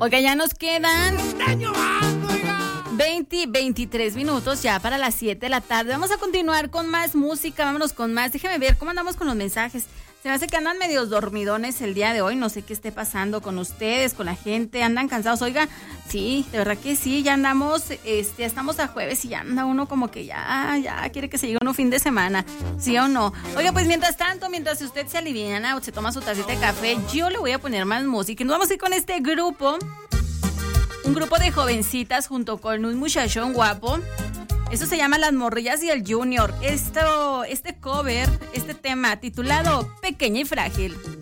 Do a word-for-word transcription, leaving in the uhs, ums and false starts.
Oiga, ya nos quedan veinte, veintitrés minutos ya para las siete de la tarde. Vamos a continuar con más música, vámonos con más. Déjeme ver cómo andamos con los mensajes. Se me hace que andan medios dormidones el día de hoy. No sé qué esté pasando con ustedes, con la gente. Andan cansados. Oiga, sí, de verdad que sí. Ya andamos, este, ya estamos a jueves y ya anda uno como que ya, ya quiere que se llegue uno fin de semana. ¿Sí o no? Oiga, pues mientras tanto, mientras usted se aliviana o se toma su tacita de café, yo le voy a poner más música. Y nos vamos a ir con este grupo. Un grupo de jovencitas junto con un muchachón guapo. Eso se llama Las Morrillas y el Junior. Esto, este cover, este tema titulado Pequeña y Frágil.